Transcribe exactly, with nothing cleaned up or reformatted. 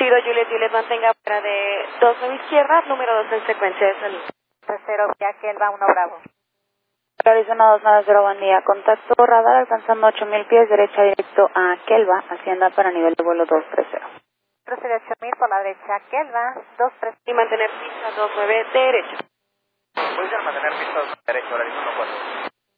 Ciro Juliet Juliet mantenga fuera de dos nueve izquierda, número dos en secuencia de salida. Tercero, viaje Elba uno Bravo. Arizona dos nueve cero, buen día. Contacto radar alcanzando ocho mil pies, derecha directo a Kelva, hacienda para nivel de vuelo dos tres cero. Procede ocho mil por la derecha, Kelva, dos tres. Y mantener pista dos nueve derecha. Pueden mantener pista dos nueve derecha, Arizona uno cuatro.